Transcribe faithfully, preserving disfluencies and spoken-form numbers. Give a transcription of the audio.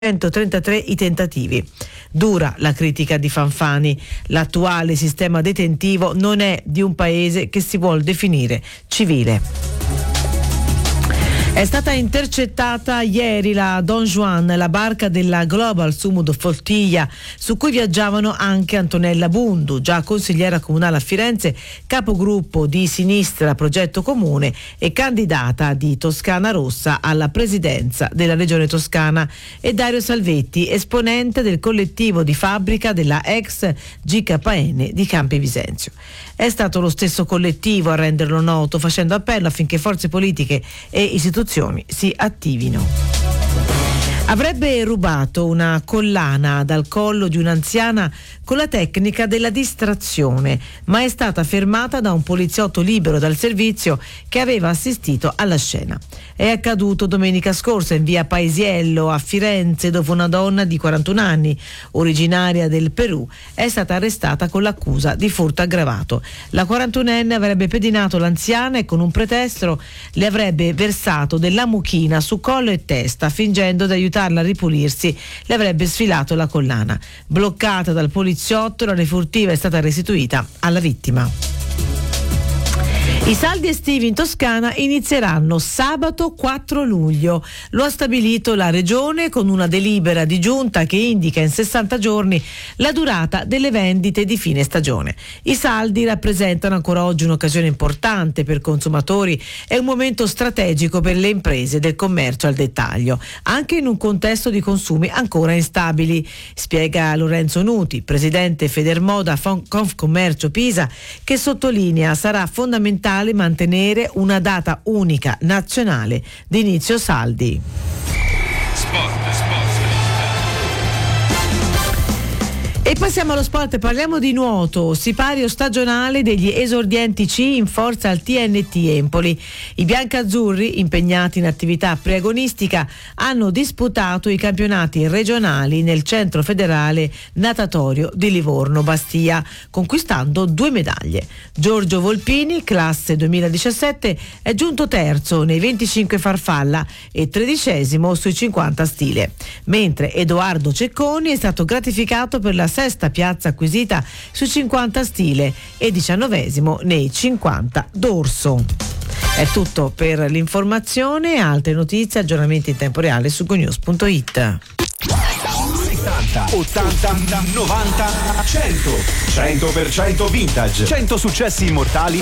centotrentatré i tentativi. Dura la critica di Fanfani. L'attuale sistema detentivo non è di un paese che si vuol definire civile. È stata intercettata ieri la Don Juan, la barca della Global Sumud Flottiglia, su cui viaggiavano anche Antonella Bundu, già consigliera comunale a Firenze, capogruppo di Sinistra Progetto Comune e candidata di Toscana Rossa alla presidenza della Regione Toscana, e Dario Salvetti, esponente del collettivo di fabbrica della ex G K N di Campi Bisenzio. È stato lo stesso collettivo a renderlo noto, facendo appello affinché forze politiche e istituzioni si attivino. Avrebbe rubato una collana dal collo di un'anziana con la tecnica della distrazione, ma è stata fermata da un poliziotto libero dal servizio che aveva assistito alla scena. È accaduto domenica scorsa in via Paesiello a Firenze, dove una donna di quarantuno anni, originaria del Perù, è stata arrestata con l'accusa di furto aggravato. La quarantunenne avrebbe pedinato l'anziana e con un pretesto le avrebbe versato della mucchina su collo e testa, fingendo di aiutarla a ripulirsi, le avrebbe sfilato la collana. Bloccata dal poliziotto, la refurtiva è stata restituita alla vittima. I saldi estivi in Toscana inizieranno sabato quattro luglio. Lo ha stabilito la Regione con una delibera di giunta che indica in sessanta giorni la durata delle vendite di fine stagione. I saldi rappresentano ancora oggi un'occasione importante per consumatori e un momento strategico per le imprese del commercio al dettaglio, anche in un contesto di consumi ancora instabili, spiega Lorenzo Nuti, presidente Federmoda Confcommercio Pisa, che sottolinea sarà fondamentale mantenere una data unica nazionale di inizio saldi. Sport, sport. E passiamo allo sport, parliamo di nuoto, sipario stagionale degli esordienti C in forza al T N T Empoli. I biancazzurri, impegnati in attività preagonistica, hanno disputato i campionati regionali nel centro federale natatorio di Livorno Bastia, conquistando due medaglie. Giorgio Volpini, classe duemiladiciassette, è giunto terzo nei venticinque farfalla e tredicesimo sui cinquanta stile, mentre Edoardo Cecconi è stato gratificato per la sesta piazza acquisita sui cinquanta stile e diciannovesimo nei cinquanta dorso. È tutto per l'informazione, altre notizie, aggiornamenti in tempo reale su gonews punto it. settanta, ottanta, novanta, cento. cento per cento vintage. cento successi immortali